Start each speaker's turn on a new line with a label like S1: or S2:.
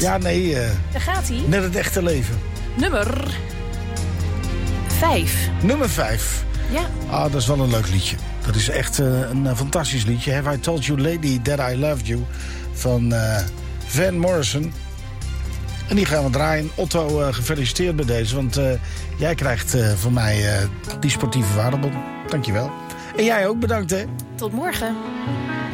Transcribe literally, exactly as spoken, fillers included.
S1: Ja, nee. Uh,
S2: Daar gaat hij.
S1: Net het echte leven.
S2: Nummer vijf.
S1: Nummer vijf.
S2: Ja.
S1: Ah, dat is wel een leuk liedje. Dat is echt uh, een uh, fantastisch liedje. Have I Told You Lady That I Loved You van uh, Van Morrison. En die gaan we draaien. Otto, uh, gefeliciteerd bij deze. Want uh, jij krijgt uh, van mij uh, die sportieve waardebon. Dankjewel. En jij ook, bedankt hè.
S2: Tot morgen.